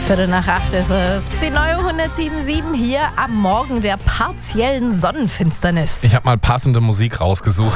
7:15 ist es. Die neue 107.7 hier am Morgen der partiellen Sonnenfinsternis. Ich habe mal passende Musik rausgesucht.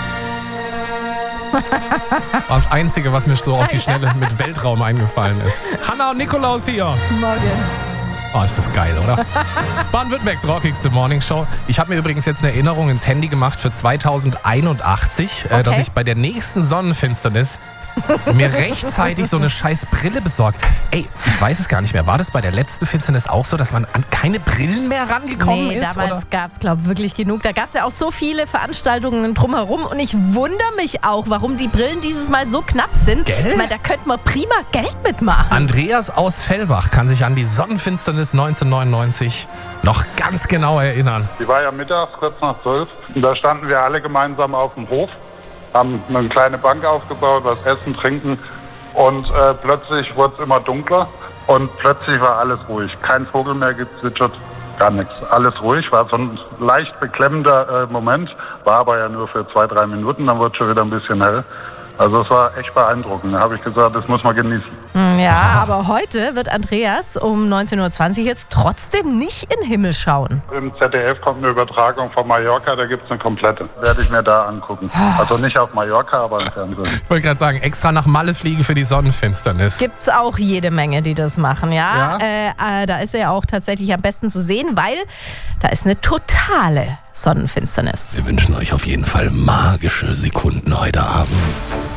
War das Einzige, was mir so auf die Schnelle mit Weltraum eingefallen ist. Hanna und Nikolaus hier. Morgen. Oh, ist das geil, oder? Baden-Württembergs rockigste Morningshow. Ich habe mir übrigens jetzt eine Erinnerung ins Handy gemacht für 2081, dass ich bei der nächsten Sonnenfinsternis mir rechtzeitig so eine scheiß Brille besorgt. Ey, ich weiß es gar nicht mehr. War das bei der letzten Finsternis auch so, dass man an keine Brillen mehr rangekommen ist? Damals gab es, glaube ich, wirklich genug. Da gab es ja auch so viele Veranstaltungen drumherum. Und ich wundere mich auch, warum die Brillen dieses Mal so knapp sind. Gell? Ich meine, da könnte man prima Geld mitmachen. Andreas aus Fellbach kann sich an die Sonnenfinsternis 1999 noch ganz genau erinnern. Die war ja mittags, kurz nach 12. Und da standen wir alle gemeinsam auf dem Hof, haben eine kleine Bank aufgebaut, was essen, trinken. Und plötzlich wurde es immer dunkler und plötzlich war alles ruhig. Kein Vogel mehr gezwitschert, gar nichts. Alles ruhig, war so ein leicht beklemmender Moment, war aber ja nur für 2-3 Minuten, dann wurde es schon wieder ein bisschen hell. Also es war echt beeindruckend. Da habe ich gesagt, das muss man genießen. Ja, aber heute wird Andreas um 19.20 Uhr jetzt trotzdem nicht in den Himmel schauen. Im ZDF kommt eine Übertragung von Mallorca, da gibt es eine komplette. Werde ich mir da angucken. Also nicht auf Mallorca, aber im Fernsehen. Ich wollte gerade sagen, extra nach Malle fliegen für die Sonnenfinsternis. Gibt's auch jede Menge, die das machen, ja? Da ist er ja auch tatsächlich am besten zu sehen, weil da ist eine totale Sonnenfinsternis. Wir wünschen euch auf jeden Fall magische Sekunden heute Abend.